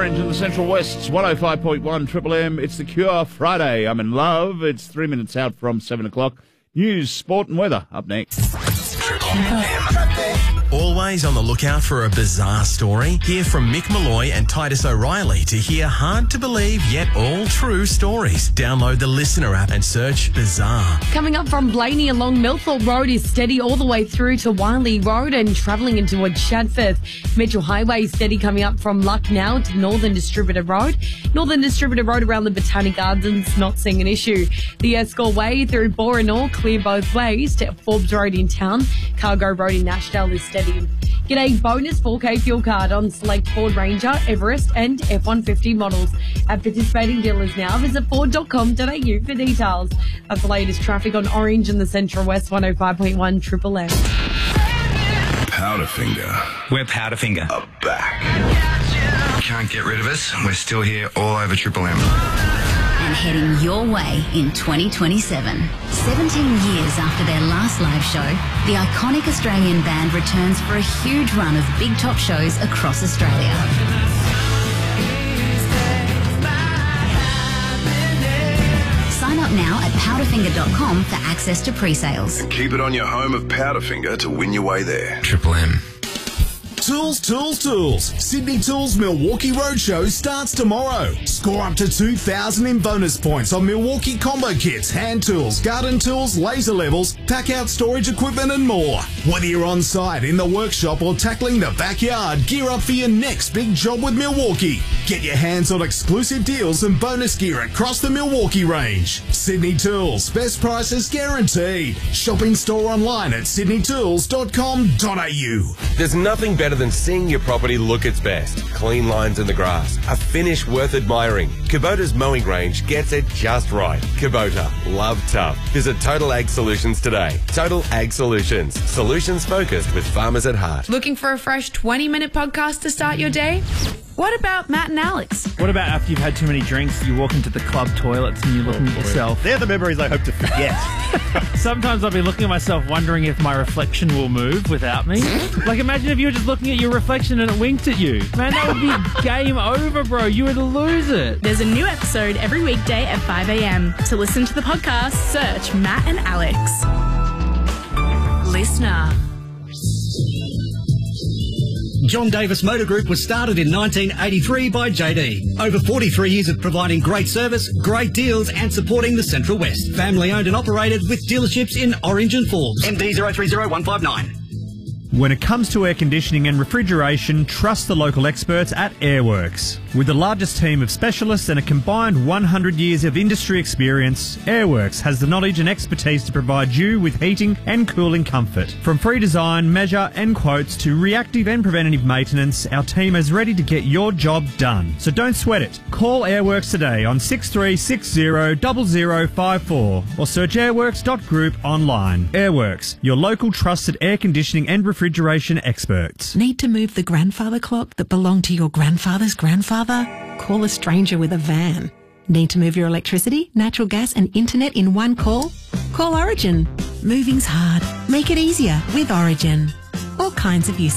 Orange in the Central West, 105.1 Triple M. It's the Cure Friday. I'm in love. It's 3 minutes out from 7 o'clock. News, sport and weather up next. Always on the lookout for a bizarre story? Hear from Mick Malloy and Titus O'Reilly to hear hard-to-believe yet all-true stories. Download the Listener app and search Bizarre. Coming up from Blaney along Millthorpe Road is steady all the way through to Wiley Road and travelling into Chadforth. Mitchell Highway is steady coming up from Lucknow to Northern Distributor Road. Northern Distributor Road around the Botanic Gardens, not seeing an issue. The Escort Way through Boranor, clear both ways to Forbes Road in town. Cargo Road in Ashdale is steady. Get a bonus 4K fuel card on select Ford Ranger, Everest and F-150 models. At participating dealers now, visit Ford.com.au for details. That's the latest traffic on Orange in the Central West, 105.1 Triple M. Powderfinger. We're Powderfinger. Are back. Can't get rid of us. We're still here all over Triple M. And heading your way in 2027. 17 years after their last live show, the iconic Australian band returns for a huge run of big top shows across Australia. Sign up now at powderfinger.com for access to pre-sales. And keep it on your home of Powderfinger to win your way there. Triple M. Tools, Tools, Tools. Sydney Tools Milwaukee Roadshow starts tomorrow. Score up to 2,000 in bonus points on Milwaukee combo kits, hand tools, garden tools, laser levels, pack-out storage equipment and more. Whether you're on site, in the workshop or tackling the backyard, gear up for your next big job with Milwaukee. Get your hands on exclusive deals and bonus gear across the Milwaukee range. Sydney Tools, best prices guaranteed. Shop in store online at sydneytools.com.au. There's nothing better than seeing your property look its best. Clean lines in the grass. A finish worth admiring. Kubota's mowing range gets it just right. Kubota. Love tough. Visit Total Ag Solutions today. Total Ag Solutions. Solutions focused with farmers at heart. Looking for a fresh 20-minute podcast to start your day? What about Matt and Alex? What about after you've had too many drinks, you walk into the club toilets and you're looking at yourself? They're the memories I hope to forget. Sometimes I'll be looking at myself wondering if my reflection will move without me. Like, imagine if you were just looking at your reflection and it winked at you. Man, that would be game over, bro. You would lose it. There's a new episode every weekday at 5 a.m. To listen to the podcast, search Matt and Alex. Listener. John Davis Motor Group was started in 1983 by JD. Over 43 years of providing great service, great deals and supporting the Central West. Family owned and operated with dealerships in Orange and Forbes. MD 030159. When it comes to air conditioning and refrigeration, trust the local experts at Airworks. With the largest team of specialists and a combined 100 years of industry experience, Airworks has the knowledge and expertise to provide you with heating and cooling comfort. From free design, measure and quotes to reactive and preventative maintenance, our team is ready to get your job done. So don't sweat it. Call Airworks today on 63600054 or search airworks.group online. Airworks, your local trusted air conditioning and refrigeration experts. Need to move the grandfather clock that belonged to your grandfather's grandfather? Call a stranger with a van. Need to move your electricity, natural gas and internet in one call? Call Origin. Moving's hard. Make it easier with Origin. All kinds of use